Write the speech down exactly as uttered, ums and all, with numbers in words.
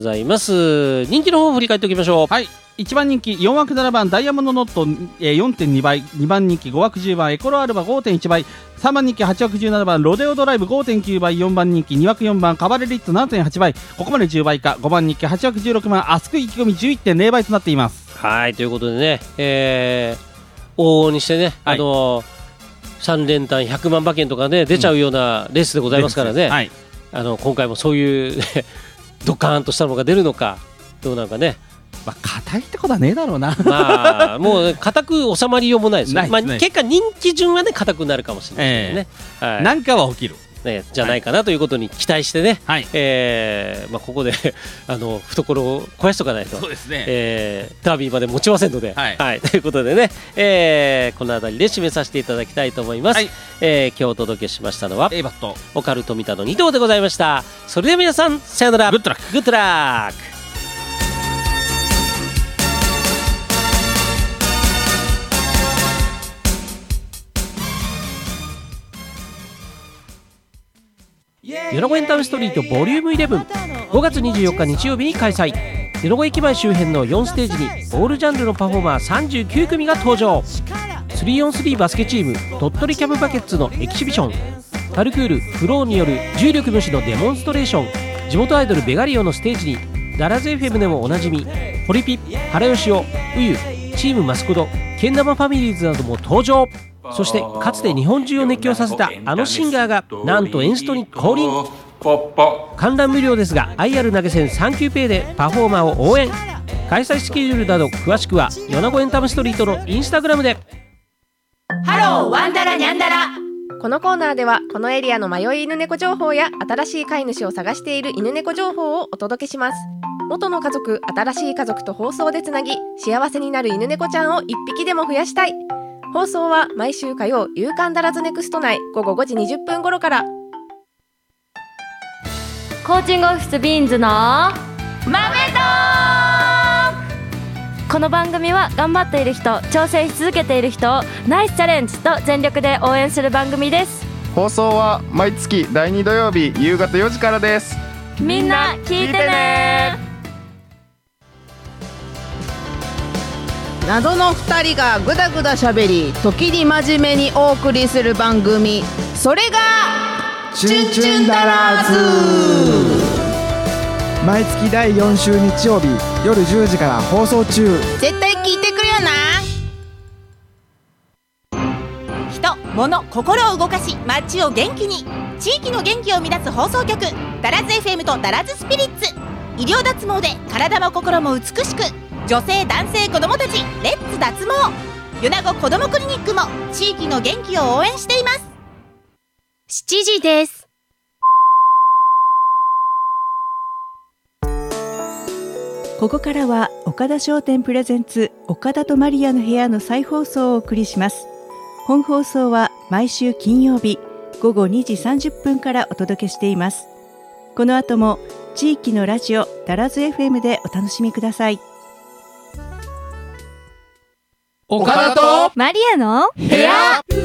ございます。人気の方を振り返っておきましょう。 はい、いちばん人気よん枠ななばんダイヤモンドノット よんてんに 倍、にばん人気ご枠じゅうばんエコロアルバ ごてんいち 倍、さんばん人気はち枠じゅうななばんロデオドライブ ごてんきゅう 倍、よんばん人気に枠よんばんカバレリッツ ななてんはち 倍、ここまでじゅうばい以下、ごばん人気はち枠じゅうろくばんアスク意気込み じゅういってんゼロ 倍となっています。 はい、ということでね、えー、往々にしてね、はい、あのー、さん連単ひゃくまん馬券とかね出ちゃうようなレースでございますからね、うんはい、あの今回もそういう、ね、ドカーンとしたのが出るのかどうなのかね。 まあ、硬いってことはねえだろうな。 まあもう硬く収まりようもないですよ。 ないですね。 まあ、結果人気順はね硬くなるかもしれないですね、 えーはい、なんかは起きる、 ね、じゃないかなということに期待してね、 はいえーまあ、ここであの懐を肥やしとかないと、 そうですね、 えー、ダービーまで持ちませんので、 はいはい、ということでね、えー、この辺りで締めさせていただきたいと思います、はいえー、今日お届けしましたのは A バットオカルトミタのに頭でございました。それでは皆さんさよなら。 グッドラック。 グッドラック。米子エンタメストリートボリュームイレブン、ごがつにじゅうよっか日曜日に開催。米子駅前周辺のよんステージにオールジャンルのパフォーマーさんじゅうきゅうくみが登場。 スリーオンスリー バスケチーム鳥取キャブバケッツのエキシビション、パルクールフローによる重力無視のデモンストレーション、地元アイドルベガリオのステージにダラズ エフエム でもおなじみホリピ、原義雄、ウユ、チームマスコド、けん玉ファミリーズなども登場。そしてかつて日本中を熱狂させたあのシンガーがなんとエンストに降臨。観覧無料ですが アイアール 投げ銭 サンキューペイでパフォーマーを応援。開催スケジュールなど詳しくは米子エンタメストリートのインスタグラムで。 ハローワンダラニャンダラ。 このコーナーではこのエリアの迷い犬猫情報や新しい飼い主を探している犬猫情報をお届けします。元の家族、新しい家族と放送でつなぎ幸せになる犬猫ちゃんを一匹でも増やしたい。放送は毎週火曜夕刊ダラズネクスト内ごごごじにじゅっぷん頃から。 コーチングオフィスビーンズの豆トーク。この番組は頑張っている人、挑戦し続けている人をナイスチャレンジと全力で応援する番組です。 放送は毎月だいに土曜日夕方よじからです。 みんな聞いてね。 謎のふたりがぐだぐだしゃべり時に真面目にお送りする番組、それがチュンチュンダラーズ。 毎月だいよん週日曜日夜じゅうじから放送中。 絶対聞いてくれよな。人、物、心を動かし街を元気に、地域の元気を生み出す放送局ダラズ エフエム とダラズスピリッツ。医療脱毛で体も心も美しく、女性男性子どもたちレッツ脱毛。米子こどもクリニックも地域の元気を応援しています。 しちじです。 ここからは岡田商店プレゼンツ岡田とマリアの部屋の再放送をお送りします。本放送は毎週金曜日ごごにじさんじゅっぷんからお届けしています。この後も地域のラジオダラズ エフエム でお楽しみください。 岡田とマリアの部屋。